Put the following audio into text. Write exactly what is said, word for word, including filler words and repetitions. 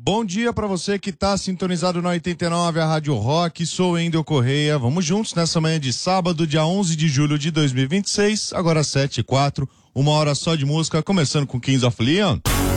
Bom dia para você que está sintonizado na oitenta e nove, a Rádio Rock. Sou Wendel Correia. Vamos juntos nessa manhã de sábado, dia onze de julho de dois mil e vinte e seis, agora sete e quatro, uma hora só de música, começando com Kings of Leon.